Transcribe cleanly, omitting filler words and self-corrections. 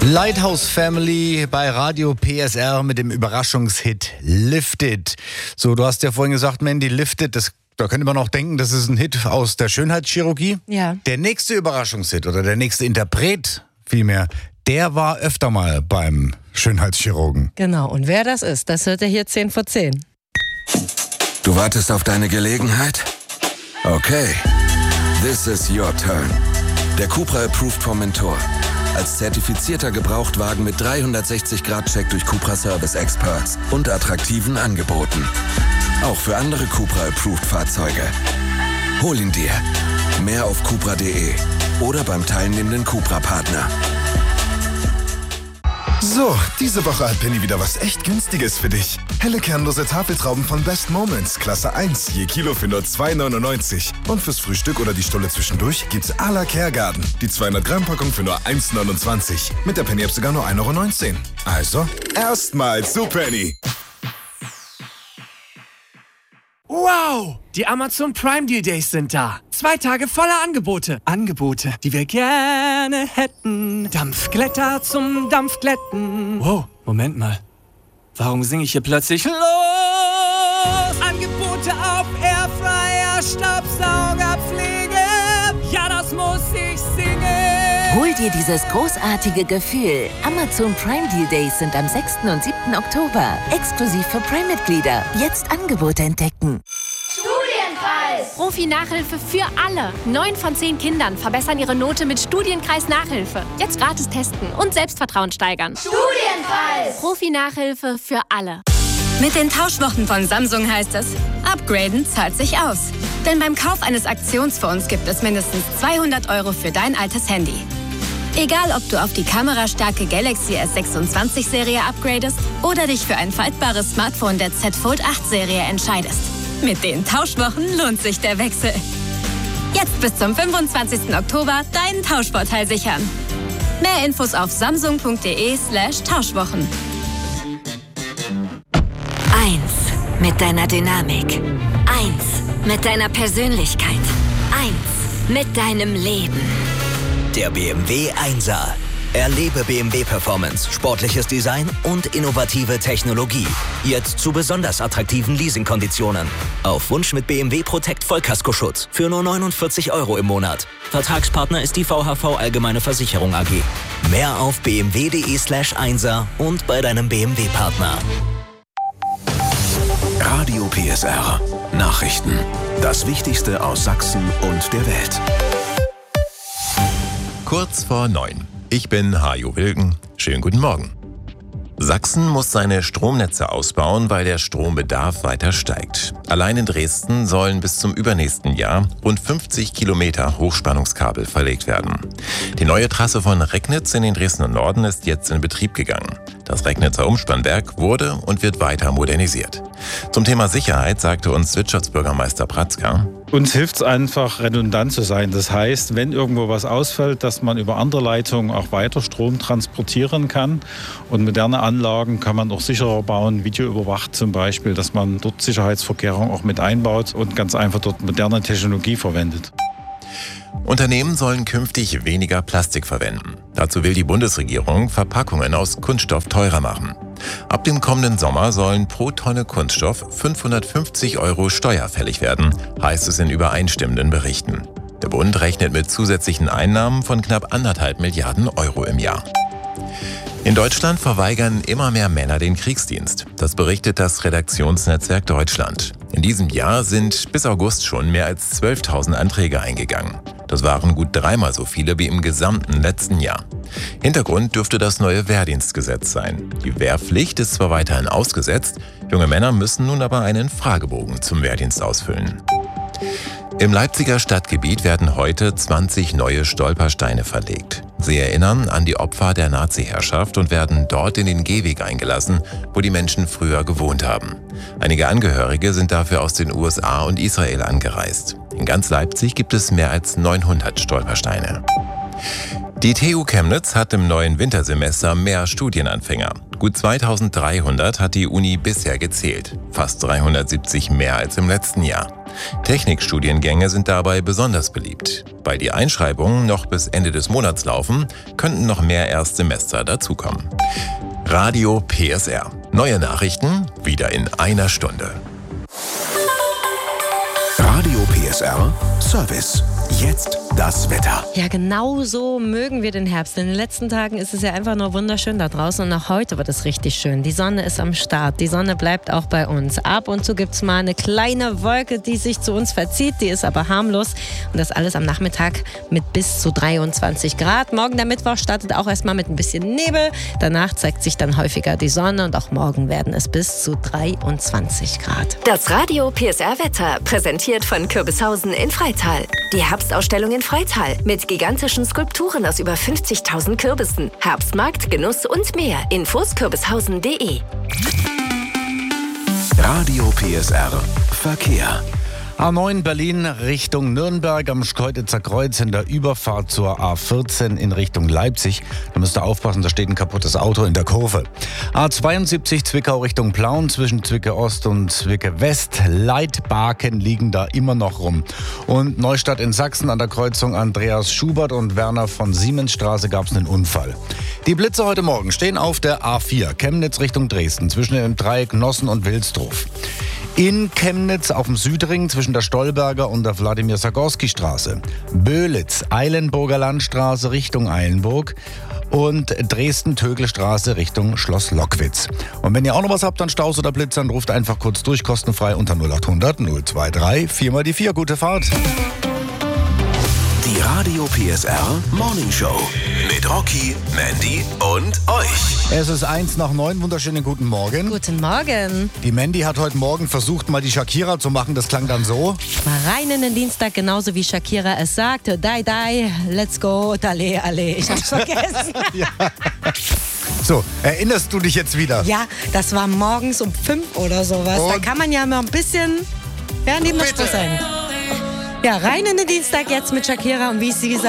Lighthouse Family bei Radio PSR mit dem Überraschungshit Lift It. So, du hast ja vorhin gesagt, Mandy, Lift It, da könnte man auch denken, das ist ein Hit aus der Schönheitschirurgie. Ja. Der nächste Überraschungshit oder der nächste Interpret vielmehr, der war öfter mal beim Schönheitschirurgen. Genau, und wer das ist, das hört ihr hier 10 vor 10. Du wartest auf deine Gelegenheit? Okay, this is your turn. Der Cupra Approved vom Mentor. Als zertifizierter Gebrauchtwagen mit 360-Grad-Check durch Cupra Service Experts und attraktiven Angeboten. Auch für andere Cupra Approved Fahrzeuge. Hol ihn dir. Mehr auf cupra.de oder beim teilnehmenden Cupra-Partner. So, diese Woche hat Penny wieder was echt Günstiges für dich. Helle kernlose Tafeltrauben von Best Moments, Klasse 1, je Kilo für nur 2,99. Und fürs Frühstück oder die Stulle zwischendurch gibt's à la Kergarten. Die 200-Gramm-Packung für nur 1,29. Mit der Penny-App sogar nur 1,19 €. Also, erstmal zu Penny. Wow! Die Amazon Prime Deal Days sind da. 2 Tage voller Angebote. Angebote, die wir gerne hätten. Dampfglätter zum Dampfglätten. Wow, Moment mal. Warum singe ich hier plötzlich los? Angebote auf Airfryer, Staubsaugerpflege. Ja, das muss ich singen. Hol dir dieses großartige Gefühl. Amazon Prime Deal Days sind am 6. und 7. Oktober. Exklusiv für Prime-Mitglieder. Jetzt Angebote entdecken. Studienkreis! Profi-Nachhilfe für alle. 9 von 10 Kindern verbessern ihre Note mit Studienkreis-Nachhilfe. Jetzt gratis testen und Selbstvertrauen steigern. Studienkreis! Profi-Nachhilfe für alle. Mit den Tauschwochen von Samsung heißt es, upgraden zahlt sich aus. Denn beim Kauf eines Aktionsphones gibt es mindestens 200 € für dein altes Handy. Egal, ob du auf die kamerastarke Galaxy S26-Serie upgradest oder dich für ein faltbares Smartphone der Z Fold 8-Serie entscheidest. Mit den Tauschwochen lohnt sich der Wechsel. Jetzt bis zum 25. Oktober deinen Tauschvorteil sichern. Mehr Infos auf samsung.de/Tauschwochen. 1 mit deiner Dynamik. 1 mit deiner Persönlichkeit. 1 mit deinem Leben. Der BMW 1er. Erlebe BMW Performance, sportliches Design und innovative Technologie. Jetzt zu besonders attraktiven Leasingkonditionen. Auf Wunsch mit BMW Protect Vollkaskoschutz für nur 49 € im Monat. Vertragspartner ist die VHV Allgemeine Versicherung AG. Mehr auf bmw.de/1er und bei deinem BMW-Partner. Radio PSR. Nachrichten. Das Wichtigste aus Sachsen und der Welt. Kurz vor 9. Ich bin Hajo Wilken. Schönen guten Morgen. Sachsen muss seine Stromnetze ausbauen, weil der Strombedarf weiter steigt. Allein in Dresden sollen bis zum übernächsten Jahr rund 50 Kilometer Hochspannungskabel verlegt werden. Die neue Trasse von Recknitz in den Dresdner Norden ist jetzt in Betrieb gegangen. Das Recknitzer Umspannwerk wurde und wird weiter modernisiert. Zum Thema Sicherheit sagte uns Wirtschaftsbürgermeister Pratzka: Uns hilft es einfach, redundant zu sein. Das heißt, wenn irgendwo was ausfällt, dass man über andere Leitungen auch weiter Strom transportieren kann. Und moderne Anlagen kann man auch sicherer bauen, videoüberwacht zum Beispiel, dass man dort Sicherheitsvorkehrungen auch mit einbaut und ganz einfach dort moderne Technologie verwendet. Unternehmen sollen künftig weniger Plastik verwenden. Dazu will die Bundesregierung Verpackungen aus Kunststoff teurer machen. Ab dem kommenden Sommer sollen pro Tonne Kunststoff 550 € steuerfällig werden, heißt es in übereinstimmenden Berichten. Der Bund rechnet mit zusätzlichen Einnahmen von knapp 1,5 Milliarden € im Jahr. In Deutschland verweigern immer mehr Männer den Kriegsdienst. Das berichtet das Redaktionsnetzwerk Deutschland. In diesem Jahr sind bis August schon mehr als 12.000 Anträge eingegangen. Das waren gut 3-mal so viele wie im gesamten letzten Jahr. Hintergrund dürfte das neue Wehrdienstgesetz sein. Die Wehrpflicht ist zwar weiterhin ausgesetzt, junge Männer müssen nun aber einen Fragebogen zum Wehrdienst ausfüllen. Im Leipziger Stadtgebiet werden heute 20 neue Stolpersteine verlegt. Sie erinnern an die Opfer der Nazi-Herrschaft und werden dort in den Gehweg eingelassen, wo die Menschen früher gewohnt haben. Einige Angehörige sind dafür aus den USA und Israel angereist. In ganz Leipzig gibt es mehr als 900 Stolpersteine. Die TU Chemnitz hat im neuen Wintersemester mehr Studienanfänger. Gut 2300 hat die Uni bisher gezählt, fast 370 mehr als im letzten Jahr. Technikstudiengänge sind dabei besonders beliebt. Weil die Einschreibungen noch bis Ende des Monats laufen, könnten noch mehr Erstsemester dazukommen. Radio PSR. Neue Nachrichten wieder in einer Stunde. Radio PSR Service. Jetzt das Wetter. Ja, genau so mögen wir den Herbst. In den letzten Tagen ist es ja einfach nur wunderschön da draußen und auch heute wird es richtig schön. Die Sonne ist am Start, die Sonne bleibt auch bei uns. Ab und zu gibt es mal eine kleine Wolke, die sich zu uns verzieht, die ist aber harmlos und das alles am Nachmittag mit bis zu 23 Grad. Morgen der Mittwoch startet auch erstmal mit ein bisschen Nebel. Danach zeigt sich dann häufiger die Sonne und auch morgen werden es bis zu 23 Grad. Das Radio PSR Wetter, präsentiert von Kürbishausen in Freital. Die Herbstausstellung in Freital mit gigantischen Skulpturen aus über 50.000 Kürbissen. Herbstmarkt, Genuss und mehr. Infos kürbishausen.de. Radio PSR Verkehr. A9 Berlin Richtung Nürnberg am Schkeuditzer Kreuz in der Überfahrt zur A14 in Richtung Leipzig. Da müsst ihr aufpassen, da steht ein kaputtes Auto in der Kurve. A72 Zwickau Richtung Plauen zwischen Zwickau Ost und Zwickau West. Leitbaken liegen da immer noch rum. Und Neustadt in Sachsen an der Kreuzung Andreas Schubert und Werner von Siemensstraße gab es einen Unfall. Die Blitze heute Morgen stehen auf der A4 Chemnitz Richtung Dresden zwischen dem Dreieck Nossen und Wilsdruf. In Chemnitz auf dem Südring zwischen der Stolberger und der Wladimir-Sagorski-Straße. Böhlitz, Eilenburger Landstraße Richtung Eilenburg und Dresden-Tögel-Straße Richtung Schloss Lockwitz. Und wenn ihr auch noch was habt an Staus oder Blitzern, ruft einfach kurz durch, kostenfrei unter 0800 023 4x4. Gute Fahrt. Die Radio PSR Morning Show mit Rocky, Mandy und euch. Es ist 8:01, wunderschönen guten Morgen. Guten Morgen. Die Mandy hat heute Morgen versucht, mal die Shakira zu machen. Das klang dann so. Mal rein in den Dienstag, genauso wie Shakira es sagt. Die, die, let's go, dale, alle. Ich hab's vergessen. Ja. So, erinnerst du dich jetzt wieder? Ja, das war morgens um 5 oder sowas. Und? Da kann man ja mal ein bisschen neben der Spur sein. Ja, rein in den Dienstag jetzt mit Shakira und wie sie gesagt